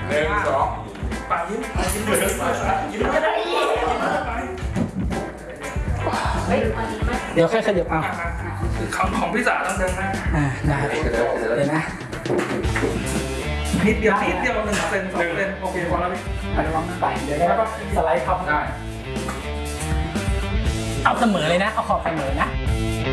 1 2 ปากยิ้มยิ้มไม่ได้เดี๋ยวแค่ขยับเอาของพี่สาวต้องเดินหน้าได้เดี๋ยวนะนิดเดียว1 เซน 2 เซนโอเคพอแล้วพี่ระวังไปเดี๋ยวได้สไลด์ท็อปได้เอาเสมอเลยนะเอาขอบเสมอนะ